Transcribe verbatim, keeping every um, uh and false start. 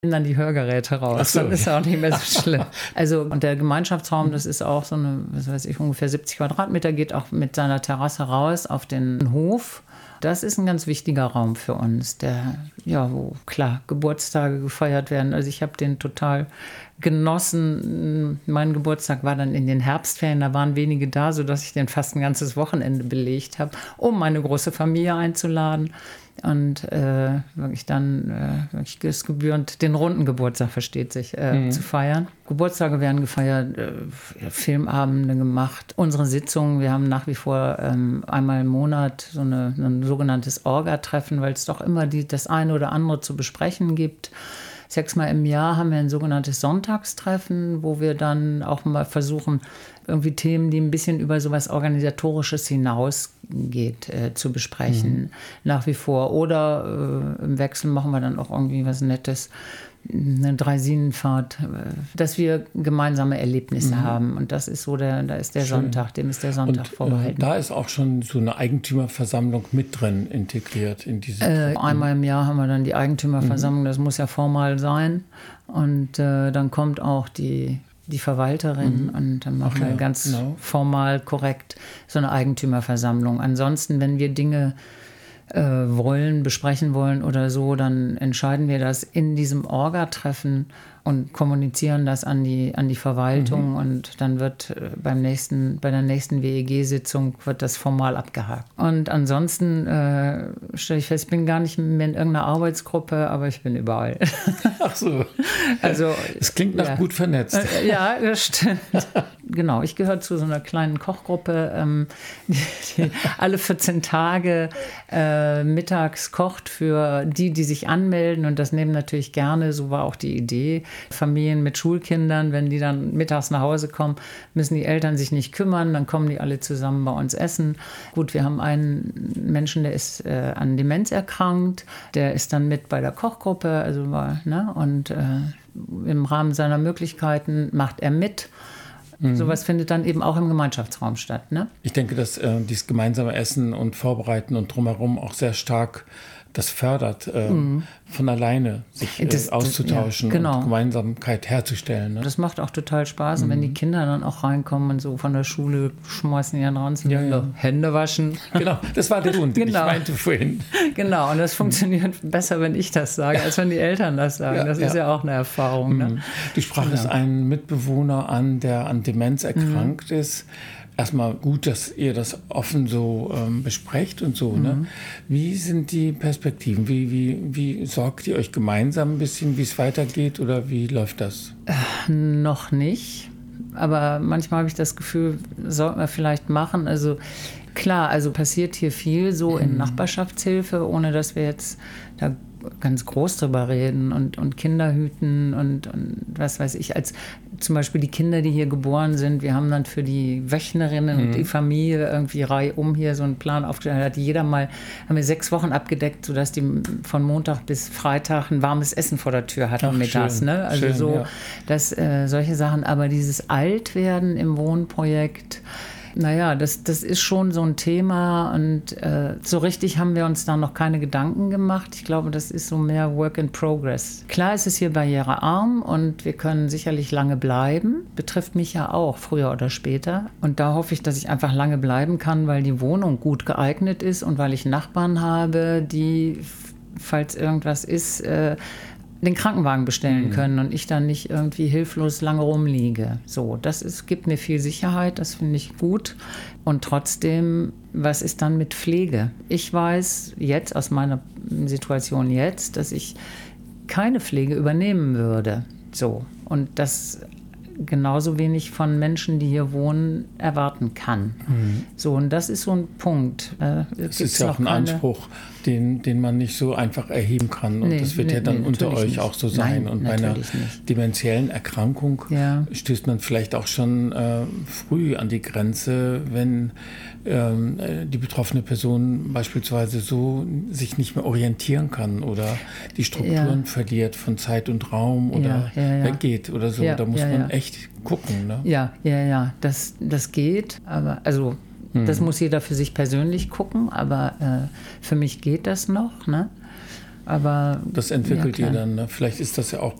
dann die Hörgeräte raus, so. Dann ist es auch nicht mehr so schlimm. Also und der Gemeinschaftsraum, das ist auch so eine, was weiß ich, ungefähr siebzig Quadratmeter, geht auch mit seiner Terrasse raus auf den Hof. Das ist ein ganz wichtiger Raum für uns, der, ja, wo klar Geburtstage gefeiert werden. Also ich habe den total genossen. Mein Geburtstag war dann in den Herbstferien, da waren wenige da, sodass ich den fast ein ganzes Wochenende belegt habe, um meine große Familie einzuladen. Und äh, wirklich dann äh, wirklich das gebührend den runden Geburtstag, versteht sich, äh, mhm. zu feiern. Geburtstage werden gefeiert, äh, Filmabende gemacht, unsere Sitzungen. Wir haben nach wie vor ähm, einmal im Monat so, eine, so ein sogenanntes Orga-Treffen, weil es doch immer die, das eine oder andere zu besprechen gibt. Sechsmal im Jahr haben wir ein sogenanntes Sonntagstreffen, wo wir dann auch mal versuchen, irgendwie Themen, die ein bisschen über sowas Organisatorisches hinausgeht, äh, zu besprechen. Mhm. Nach wie vor. Oder äh, im Wechsel machen wir dann auch irgendwie was Nettes, eine Dreisinenfahrt, dass wir gemeinsame Erlebnisse mhm. haben. Und das ist so, der, da ist der Schön. Sonntag, dem ist der Sonntag und, vorbehalten. Äh, da ist auch schon so eine Eigentümerversammlung mit drin integriert in diese äh, Einmal im Jahr haben wir dann die Eigentümerversammlung, mhm. das muss ja formal sein. Und äh, dann kommt auch die, die Verwalterin mhm. und dann machen Ach, wir ja. ganz genau. formal, korrekt so eine Eigentümerversammlung. Ansonsten, wenn wir Dinge wollen, besprechen wollen oder so, dann entscheiden wir das in diesem Orga-Treffen und kommunizieren das an die, an die Verwaltung mhm. und dann wird beim nächsten, bei der nächsten W E G-Sitzung wird das formal abgehakt. Und ansonsten äh, stelle ich fest, ich bin gar nicht mehr in irgendeiner Arbeitsgruppe, aber ich bin überall. Ach so. Also, es klingt nach ja. gut vernetzt. Äh, ja, das stimmt. Genau, ich gehöre zu so einer kleinen Kochgruppe, ähm, die, die alle vierzehn Tage äh, mittags kocht für die, die sich anmelden und das nehmen natürlich gerne, so war auch die Idee, Familien mit Schulkindern, wenn die dann mittags nach Hause kommen, müssen die Eltern sich nicht kümmern, dann kommen die alle zusammen bei uns essen. Gut, wir haben einen Menschen, der ist äh, an Demenz erkrankt, der ist dann mit bei der Kochgruppe, also war, ne, und äh, im Rahmen seiner Möglichkeiten macht er mit. Mhm. Sowas findet dann eben auch im Gemeinschaftsraum statt. Ne? Ich denke, dass äh, dieses gemeinsame Essen und Vorbereiten und drumherum auch sehr stark das fördert, äh, mhm. von alleine sich äh, das, auszutauschen das, ja, genau. und Gemeinsamkeit herzustellen. Ne? Das macht auch total Spaß. Mhm. Und wenn die Kinder dann auch reinkommen und so von der Schule schmeißen die dann raus, ja, ja. Hände waschen. Genau, das war der Grund, den genau. ich meinte vorhin. Genau, und das funktioniert mhm. besser, wenn ich das sage, als wenn die Eltern das sagen. Ja, das ja. ist ja auch eine Erfahrung. Ne? Mhm. Du sprachst genau. einen Mitbewohner an, der an Demenz erkrankt mhm. ist. Erstmal gut, dass ihr das offen so ähm, besprecht und so. Mhm. Ne? Wie sind die Perspektiven? Wie, wie, wie sorgt ihr euch gemeinsam ein bisschen, wie es weitergeht oder wie läuft das? Äh, noch nicht. Aber manchmal habe ich das Gefühl, sollten wir vielleicht machen. Also klar, also passiert hier viel so in Nachbarschaftshilfe, ohne dass wir jetzt da ganz groß drüber reden und, und Kinder hüten und, und was weiß ich, als zum Beispiel die Kinder, die hier geboren sind, wir haben dann für die Wöchnerinnen mhm. und die Familie irgendwie reihum hier so einen Plan aufgestellt, da hat jeder mal, haben wir sechs Wochen abgedeckt, sodass die von Montag bis Freitag ein warmes Essen vor der Tür hatten. Ach, mittags, schön, ne? Also schön, so, ja. dass äh, solche Sachen, aber dieses Altwerden im Wohnprojekt, naja, das, das ist schon so ein Thema und äh, so richtig haben wir uns da noch keine Gedanken gemacht. Ich glaube, das ist so mehr Work in Progress. Klar ist es hier barrierearm und wir können sicherlich lange bleiben. Betrifft mich ja auch, früher oder später. Und da hoffe ich, dass ich einfach lange bleiben kann, weil die Wohnung gut geeignet ist und weil ich Nachbarn habe, die, falls irgendwas ist, äh, den Krankenwagen bestellen mhm. können und ich dann nicht irgendwie hilflos lange rumliege. So, das ist, gibt mir viel Sicherheit, das finde ich gut. Und trotzdem, was ist dann mit Pflege? Ich weiß jetzt aus meiner Situation jetzt, dass ich keine Pflege übernehmen würde. So, und das genauso wenig von Menschen, die hier wohnen, erwarten kann. Mhm. So, und das ist so ein Punkt. Äh, das ist ja auch ein keine... Anspruch, den, den man nicht so einfach erheben kann. Und nee, das wird nee, ja dann nee, unter euch nicht. Auch so sein. Nein, und bei einer nicht. dementiellen Erkrankung ja. stößt man vielleicht auch schon äh, früh an die Grenze, wenn ähm, die betroffene Person beispielsweise so sich nicht mehr orientieren kann oder die Strukturen ja. verliert von Zeit und Raum oder ja, ja, ja. weggeht oder so. Ja, da muss ja, man ja. echt gucken. Ne? Ja, ja, ja, das, das geht. Aber also das muss jeder für sich persönlich gucken, aber äh, für mich geht das noch. Ne? Aber das entwickelt ja, ihr dann. Ne? Vielleicht ist das ja auch